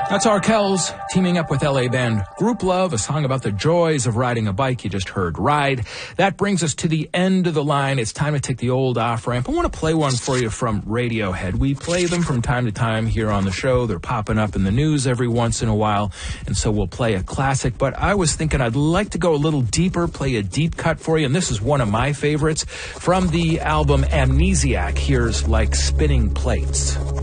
That's Arkells teaming up with LA band Group Love, a song about the joys of riding a bike. You just heard Ride. That brings us to the end of the line. It's time to take the old off-ramp. I want to play one for you from Radiohead. We play them from time to time here on the show. They're popping up in the news every once in a while, and so we'll play a classic. But I was thinking I'd like to go a little deeper, play a deep cut for you, and this is one of my favorites from the album Amnesiac. Here's Like Spinning Plates.